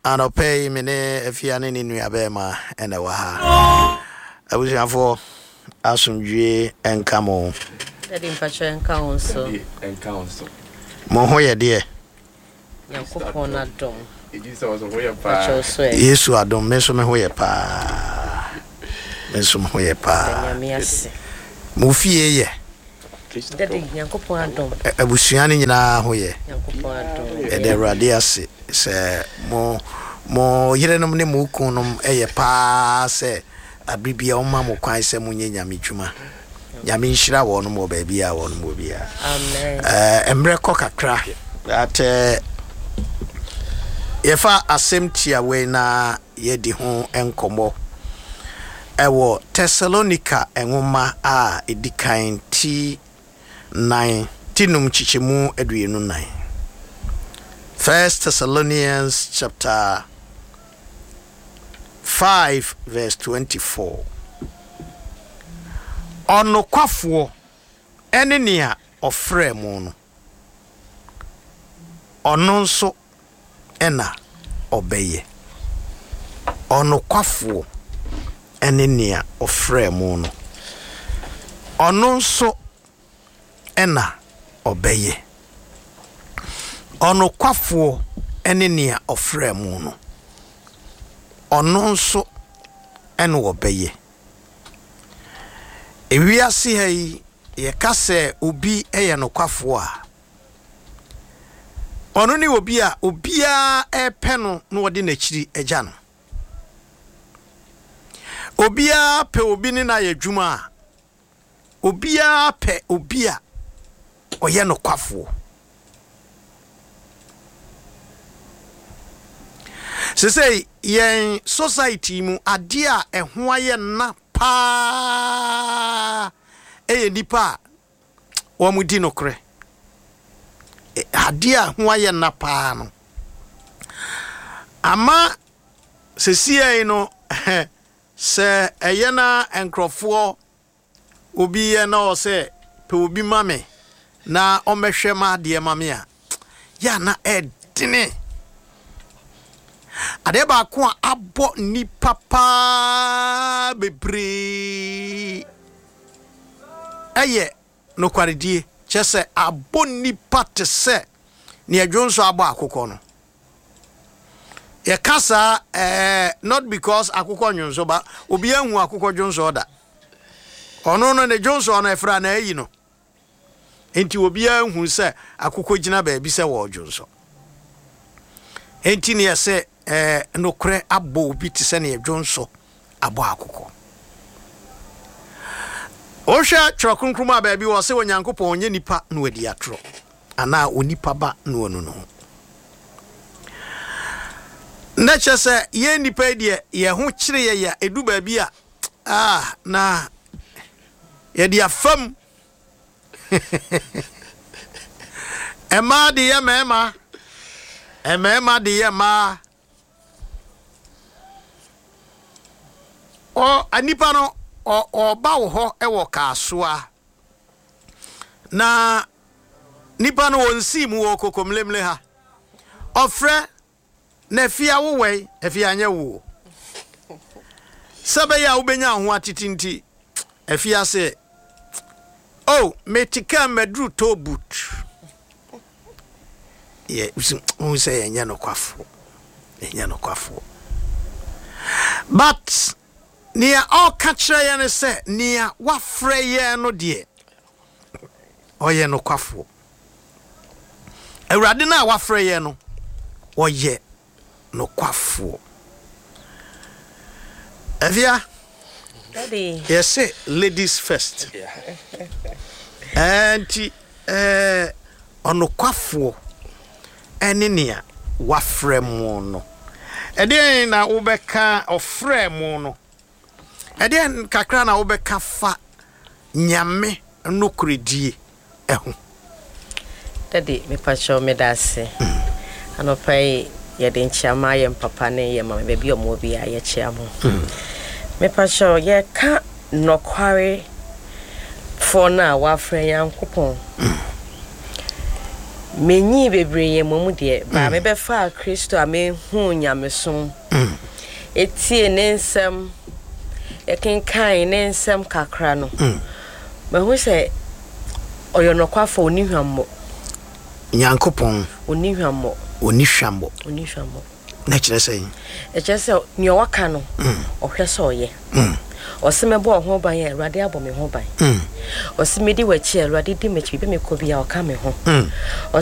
Anope mene efiane ni nuabema ene wa ha. Abusiafo asumdwe enkamo. Daddy mpacho enka so. Mo ho ye de. Yakopon adom. Yesu adom meso me ho ye pa. Meso mo ho ye pa. Nyamiase. Mo fie ye. Daddy yakopon adom. Abusiane nyina ho ye. Yakopon adom. Ede radiase se mo yerenom ne mo kunum eye pa se abibia o ma mo kwan se mo nyenya medwuma nyame nhira wo no mo ba bia wo no mo bia amen emre ko kakra at yefa asemtia we na yedi ho enkomo ewo Thessalonica enwoma a edikan ti 9 tinum chichemu aduenu 9 1 Thessalonians chapter 5 verse 24. Ono kwafo ene nea ofre mu no. Ono nso ena obeye. Ono kwafo ene nea ofre mu no. Ono nso ena obeye. Ono kwafo ene nea ofre mu no. Ono nso ene obeye. Ewiase hai ye kase obi eye no kwafo a. Ono ni obi a obia epe no na wode na chiri agya no. Obia pe obi ni na yadwuma a. Obia pe obi a oye no kwafo. Se say yen society mu ade a eho aye na pa nipa wo mudi no kre ade a ho aye na pa no ama se sie no se eye na enkrofo obi ye na o se pe obi mame na o mehwe ma de mame a ya na edene adeba ko abo ni papa bebre eye no kwaredie chese abo ni pat se ne adwonso abo akokọ no ye kasa not because akokọ nwonso ba obi ahu akokọ dwonso oda ono no ne dwonso no efra na ayi no enti obi ahu se akokọ gina ba bi se wo dwonso enti ne se no kre abo obi ti se ne adwonso abo akokọ Osha trokunkruma ba bi wo se onyankopon onye nipa na wadi atro ana onipa ba na onu no na chese ye nipa die ye ho kire ye ya edu ba bi a na ye dia fam ema de ye mema de ye ma o anipa no o ba wo ho ewo kasoa na nipa no wonsi mu wo kokomlemle ha ofre na fia wo we afia anya wo sabe ya ubenya ho atitinti afia se metika madru to boot ye un say enya no kwafo but nia all catcher ye ne se nia wafre ye no de oye no kwafo awrade na wafre ye no oye no kwafo Evia Daddy yes say ladies first and ono kwafo ene nia wafre mu no ede na ubeka ofre mu no ede kakra na ubeka fa nyame no kredie eho Daddy me pacho me dase anopai ye den chiama ye papa ne ye mama bebi omo bi a ye chiamo me pacho ye ka nokware for na wafre yankopon menyi bebre ye momu de ba me be fa Kristo a me hu nyamesom etie ne nsem ekenkan ne nsem kakra no me hu se oyonokwafa onihwammo Nyankopon onihwammo na kire sei e kire se ni owaka no ohwe se oye osemebo ho ban ya Awurade abọ me ho ban osemedi wachi Awurade di mechi be me ko bia oka me ho